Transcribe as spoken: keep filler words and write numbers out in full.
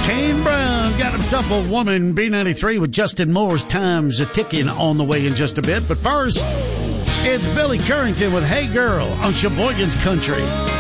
Kane Brown got himself a woman. B ninety-three with Justin Moore's Time's a Ticking on the way in just a bit. But first, it's Billy Currington with Hey Girl on Sheboygan's Country.